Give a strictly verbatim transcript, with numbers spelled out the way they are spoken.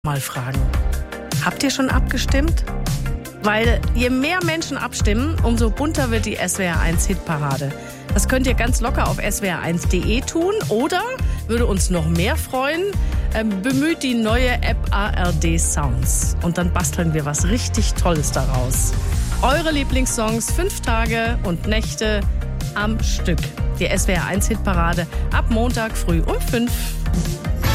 mal fragen. Habt ihr schon abgestimmt? Weil je mehr Menschen abstimmen, umso bunter wird die S W R eins Hitparade. Das könnt ihr ganz locker auf s w r eins punkt d e tun oder, würde uns noch mehr freuen, äh, bemüht die neue App A R D Sounds. Und dann basteln wir was richtig Tolles daraus. Eure Lieblingssongs, fünf Tage und Nächte am Stück. Die S W R eins Hitparade ab Montag früh um fünf.